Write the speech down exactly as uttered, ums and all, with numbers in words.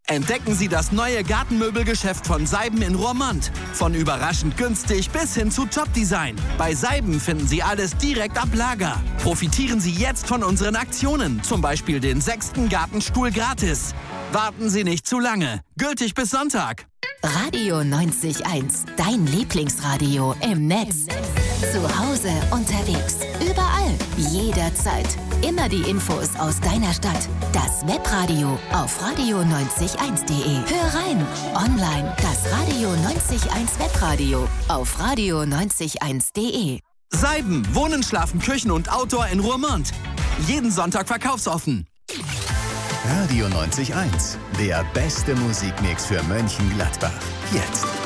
Entdecken Sie das neue Gartenmöbelgeschäft von Seiben in Roermond. Von überraschend günstig bis hin zu Top-Design. Bei Seiben finden Sie alles direkt ab Lager. Profitieren Sie jetzt von unseren Aktionen. Zum Beispiel den sechsten Gartenstuhl gratis. Warten Sie nicht zu lange. Gültig bis Sonntag. Radio neunzig Komma eins. Dein Lieblingsradio im Netz. Zu Hause, unterwegs, überall, jederzeit. Immer die Infos aus deiner Stadt. Das Webradio auf radio neunzig eins punkt de. Hör rein, online, das Radio neunzig Komma eins Webradio auf radio neunzig eins punkt de. Seiben, Wohnen, Schlafen, Küchen und Outdoor in Roermond. Jeden Sonntag verkaufsoffen. Radio neunzig Komma eins. Der beste Musikmix für Mönchengladbach. Jetzt.